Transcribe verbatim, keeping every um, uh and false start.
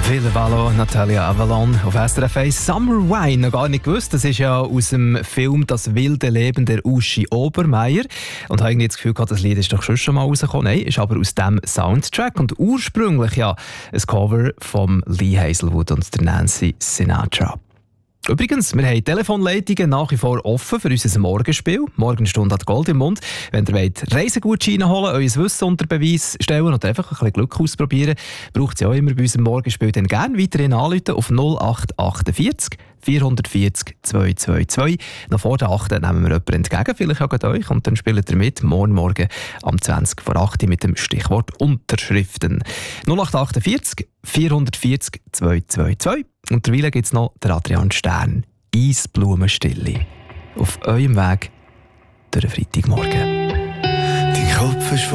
Ville Valo, Natalia Avalon auf S R F eins. Summer Wine, noch gar nicht gewusst. Das ist ja aus dem Film «Das wilde Leben» der Uschi Obermeier. Und habe irgendwie das Gefühl gehabt, das Lied ist doch schon mal rausgekommen. Nein, ist aber aus dem Soundtrack. Und ursprünglich ja ein Cover von Lee Hazelwood und der Nancy Sinatra. Übrigens, wir haben Telefonleitungen nach wie vor offen für unser Morgenspiel. Morgenstunde hat Gold im Mund. Wenn ihr wollt, Reisegutscheine holen, euer Wissen unter Beweis stellen und einfach ein bisschen Glück ausprobieren, braucht ihr auch immer bei unserem Morgenspiel dann gerne weiterhin anrufen auf null acht achtundvierzig vierhundertvierzig zweihundertzweiundzwanzig. Noch vor der acht nehmen wir jemanden entgegen, vielleicht auch euch, und dann spielt ihr mit, morgen Morgen am zwanzig vor acht mit dem Stichwort Unterschriften. null acht achtundvierzig vierhundertvierzig zweihundertzweiundzwanzig. Und derweil gibt es noch den Adrian Stern, Eisblumenstille. Auf eurem Weg durch den Freitagmorgen. Dein Kopf ist